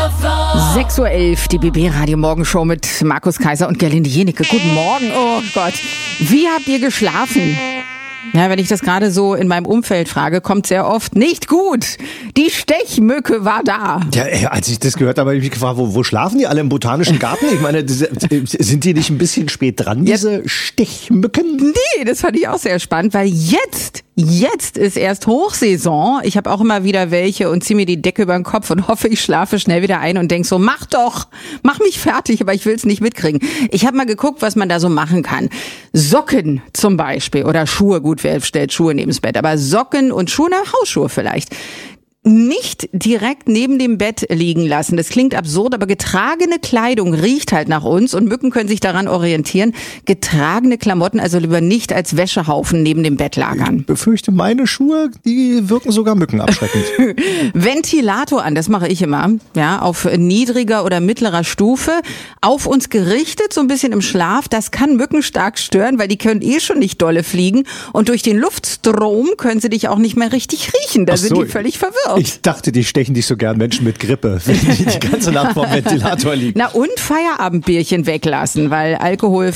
6:11 Uhr, die BB-Radio-Morgenshow mit Markus Kaiser und Gerlinde Jenecke. Guten Morgen. Oh Gott. Wie habt ihr geschlafen? Ja, wenn ich das gerade so in meinem Umfeld frage, kommt sehr oft nicht gut. Die Stechmücke war da. Ja, als ich das gehört habe, habe ich mich gefragt, wo schlafen die alle im Botanischen Garten? Ich meine, sind die nicht ein bisschen spät dran, diese Stechmücken? Nee, das fand ich auch sehr spannend, weil jetzt ist erst Hochsaison. Ich habe auch immer wieder welche und ziehe mir die Decke über den Kopf und hoffe, ich schlafe schnell wieder ein und denk so, mach mich fertig, aber ich will es nicht mitkriegen. Ich habe mal geguckt, was man da so machen kann. Socken zum Beispiel oder Schuhe, gut, wer stellt Schuhe neben's Bett, aber Socken und Schuhe, Hausschuhe vielleicht. Nicht direkt neben dem Bett liegen lassen. Das klingt absurd, aber getragene Kleidung riecht halt nach uns und Mücken können sich daran orientieren. Getragene Klamotten also lieber nicht als Wäschehaufen neben dem Bett lagern. Ich befürchte, meine Schuhe, die wirken sogar Mücken abschreckend. Ventilator an, das mache ich immer, ja, auf niedriger oder mittlerer Stufe, auf uns gerichtet, so ein bisschen im Schlaf. Das kann Mücken stark stören, weil die können schon nicht dolle fliegen und durch den Luftstrom können sie dich auch nicht mehr richtig riechen. Da sind die völlig verwirrt. Ich dachte, die stechen dich so gern Menschen mit Grippe, wenn die ganze Nacht vorm Ventilator liegen. Na und Feierabendbierchen weglassen, weil Alkohol